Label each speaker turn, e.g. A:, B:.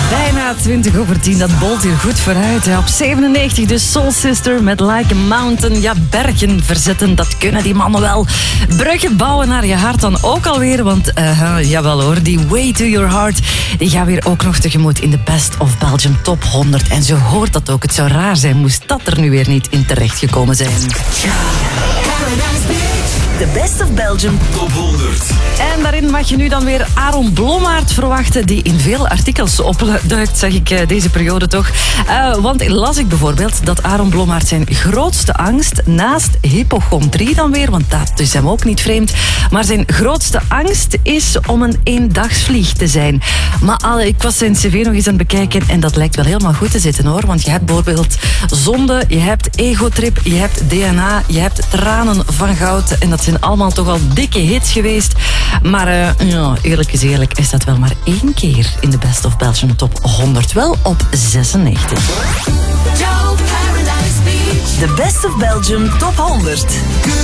A: Bijna 20:10, dat bolt hier goed vooruit. Op 97 de Soul Sister met Like a Mountain. Ja, bergen verzetten, dat kunnen die mannen wel. Bruggen bouwen naar je hart dan ook alweer. Want, jawel hoor, die Way to Your Heart, die gaan weer ook nog tegemoet in de Best of Belgium Top 100. En zo hoort dat ook. Het zou raar zijn moest dat er nu weer niet in terechtgekomen zijn. De Best of Belgium
B: Top 100.
A: En daarin mag je nu dan weer Aaron Blommaert verwachten, die in veel artikels opduikt, zeg ik deze periode toch. Want las ik bijvoorbeeld dat Aaron Blommaert zijn grootste angst, naast hypochondrie dan weer, want dat is hem ook niet vreemd, maar zijn grootste angst is om een eendagsvlieg te zijn. Maar ik was zijn cv nog eens aan het bekijken en dat lijkt wel helemaal goed te zitten hoor, want je hebt bijvoorbeeld Zonde, je hebt Egotrip, je hebt DNA, je hebt Tranen van Goud en dat zijn allemaal toch al dikke hits geweest. Maar eerlijk is eerlijk, is dat wel maar 1 keer in de Best of Belgium Top 100. Wel op 96. De Best of Belgium Top 100.